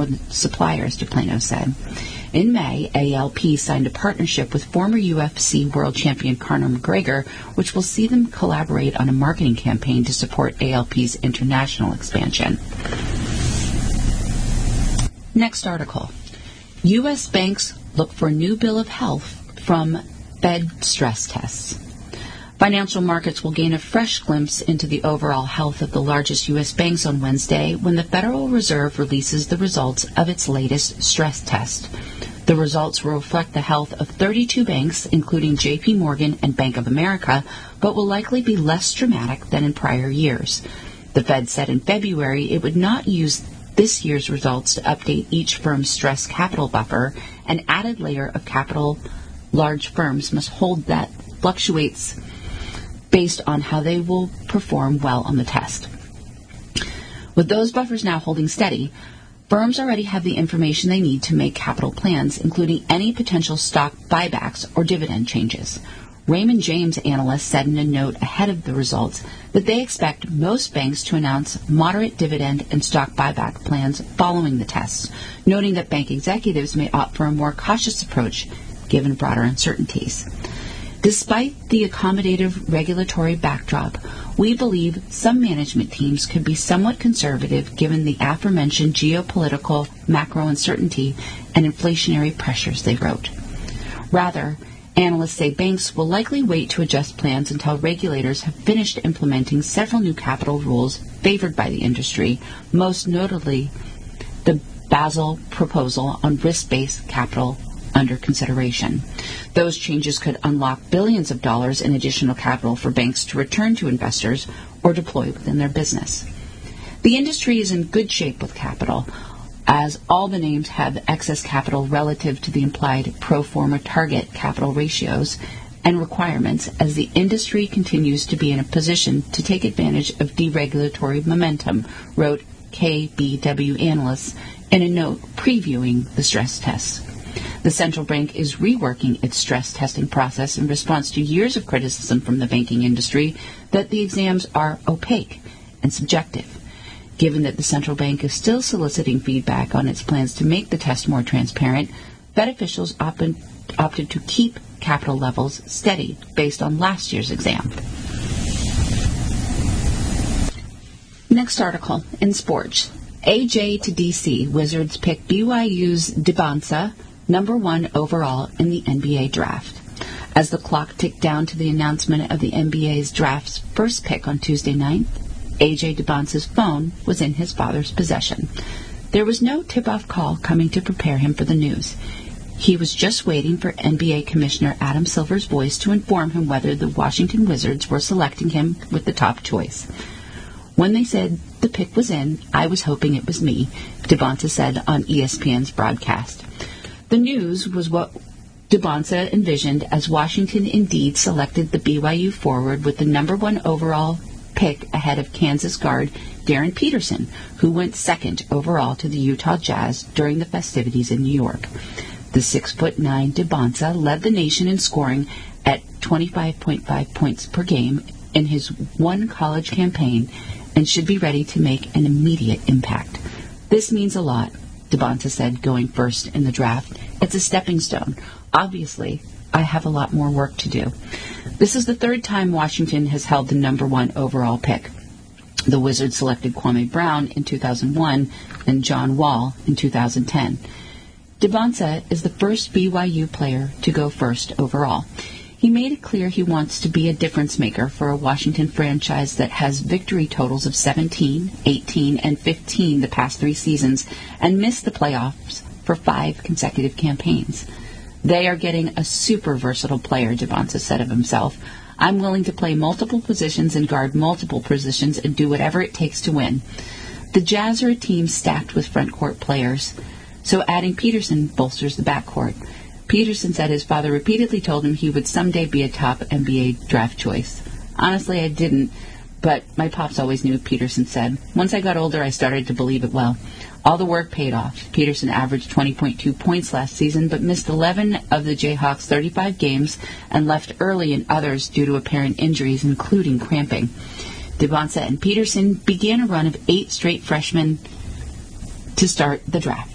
suppliers, DePlano said. In May, ALP signed a partnership with former UFC world champion Conor McGregor, which will see them collaborate on a marketing campaign to support ALP's international expansion. Next article. U.S. banks look for new bill of health from Fed stress tests. Financial markets will gain a fresh glimpse into the overall health of the largest U.S. banks on Wednesday when the Federal Reserve releases the results of its latest stress test. The results will reflect the health of 32 banks, including J.P. Morgan and Bank of America, but will likely be less dramatic than in prior years. The Fed said in February it would not use this year's results to update each firm's stress capital buffer. An added layer of capital large firms must hold that fluctuates based on how they will perform well on the test. With those buffers now holding steady, firms already have the information they need to make capital plans, including any potential stock buybacks or dividend changes. Raymond James analysts said in a note ahead of the results that they expect most banks to announce moderate dividend and stock buyback plans following the tests, noting that bank executives may opt for a more cautious approach given broader uncertainties. Despite the accommodative regulatory backdrop, we believe some management teams could be somewhat conservative given the aforementioned geopolitical macro uncertainty and inflationary pressures, they wrote. Rather, analysts say banks will likely wait to adjust plans until regulators have finished implementing several new capital rules favored by the industry, most notably the Basel proposal on risk-based capital under consideration. Those changes could unlock billions of dollars in additional capital for banks to return to investors or deploy within their business. The industry is in good shape with capital, as all the names have excess capital relative to the implied pro forma target capital ratios and requirements as the industry continues to be in a position to take advantage of deregulatory momentum, wrote KBW analysts in a note previewing the stress tests. The central bank is reworking its stress testing process in response to years of criticism from the banking industry that the exams are opaque and subjective. Given that the central bank is still soliciting feedback on its plans to make the test more transparent, Fed officials opted to keep capital levels steady based on last year's exam. Next article, in sports. AJ to DC, Wizards pick BYU's Dibonsa, number 1 overall in the NBA draft. As the clock ticked down to the announcement of the NBA's draft's first pick on Tuesday night, A.J. Dibonsa's phone was in his father's possession. There was no tip-off call coming to prepare him for the news. He was just waiting for NBA Commissioner Adam Silver's voice to inform him whether the Washington Wizards were selecting him with the top choice. When they said the pick was in, I was hoping it was me, Dibonsa said on ESPN's broadcast. The news was what Dibonsa envisioned as Washington indeed selected the BYU forward with the number 1 overall pick ahead of Kansas guard Darren Peterson, who went 2nd overall to the Utah Jazz during the festivities in New York. The 6'9" Dibonsa led the nation in scoring at 25.5 points per game in his one college campaign and should be ready to make an immediate impact. This means a lot, Dibonsa said, going first in the draft. It's a stepping stone. Obviously, I have a lot more work to do. This is the 3rd time Washington has held the number 1 overall pick. The Wizards selected Kwame Brown in 2001 and John Wall in 2010. Dibonsa is the first BYU player to go first overall. He made it clear he wants to be a difference maker for a Washington franchise that has victory totals of 17, 18, and 15 the past 3 seasons and missed the playoffs for 5 consecutive campaigns. They are getting a super versatile player, Dibonsa said of himself. I'm willing to play multiple positions and guard multiple positions and do whatever it takes to win. The Jazz are a team stacked with front court players, so adding Peterson bolsters the backcourt. Peterson said his father repeatedly told him he would someday be a top NBA draft choice. Honestly, I didn't, but my pops always knew, Peterson said. Once I got older, I started to believe it well. All the work paid off. Peterson averaged 20.2 points last season, but missed 11 of the Jayhawks' 35 games and left early in others due to apparent injuries, including cramping. Dibonsa and Peterson began a run of 8 straight freshmen to start the draft.